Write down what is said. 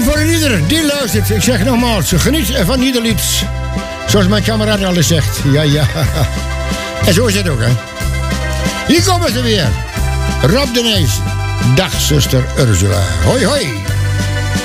En voor ieder die luistert, ik zeg nogmaals, geniet van ieder lied. Zoals mijn kameraad al eens zegt. Ja, ja. En zo is het ook, hè. Hier komen ze weer. Rob de Nijs. Dag, zuster Ursula. Hoi, hoi.